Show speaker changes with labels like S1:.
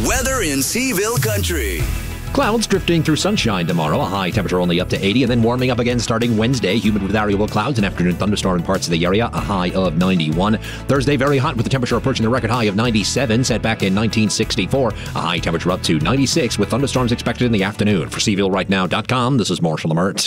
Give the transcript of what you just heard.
S1: Weather in Seaville Country.
S2: Clouds drifting through sunshine tomorrow. A high temperature only up to 80, and then warming up again starting Wednesday. Humid with variable clouds and afternoon thunderstorm in parts of the area. A high of 91. Thursday, very hot with the temperature approaching the record high of 97, set back in 1964. A high temperature up to 96 with thunderstorms expected in the afternoon. For SeavilleRightNow.com, this is Marshall Lamert.